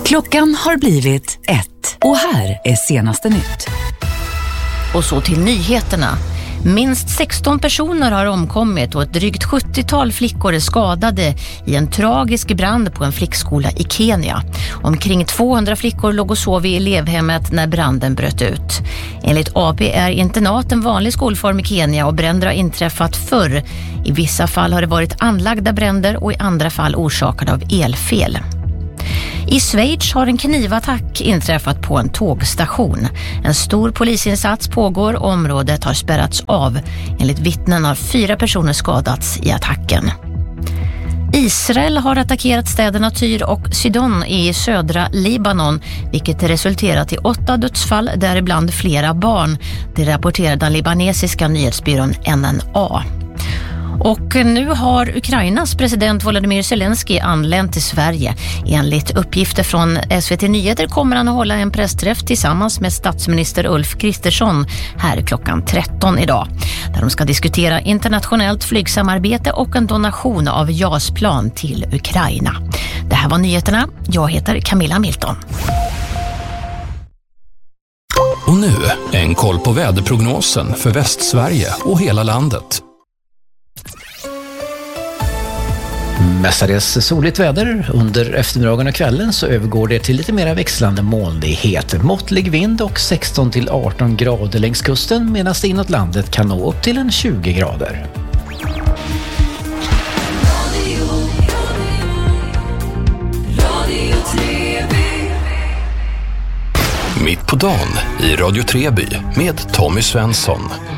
Klockan har blivit 1 och här är senaste nytt. Och så till nyheterna. Minst 16 personer har omkommit och ett drygt 70-tal flickor är skadade i en tragisk brand på en flickskola i Kenya. Omkring 200 flickor låg och sov i elevhemmet när branden bröt ut. Enligt AP är internat en vanlig skolform i Kenya och bränder har inträffat förr. I vissa fall har det varit anlagda bränder och i andra fall orsakade av elfel. I Schweiz har en knivattack inträffat på en tågstation. En stor polisinsats pågår och området har spärrats av. Enligt vittnen har 4 personer skadats i attacken. Israel har attackerat städerna Tyr och Sidon i södra Libanon, vilket resulterat i 8 dödsfall, däribland flera barn. Det rapporterar den libanesiska nyhetsbyrån NNA. Och nu har Ukrainas president Volodymyr Zelensky anlänt till Sverige. Enligt uppgifter från SVT Nyheter kommer han att hålla en pressträff tillsammans med statsminister Ulf Kristersson här klockan 13 idag. Där de ska diskutera internationellt flygsamarbete och en donation av JAS-plan till Ukraina. Det här var nyheterna. Jag heter Camilla Milton. Och nu en koll på väderprognosen för Västsverige och hela landet. Mestadels soligt väder. Under eftermiddagen och kvällen så övergår det till lite mer växlande molnighet. Måttlig vind och 16-18 grader längs kusten, medan det inåt landet kan nå upp till en 20 grader. Mitt på dagen i Radio Treby med Tommy Svensson.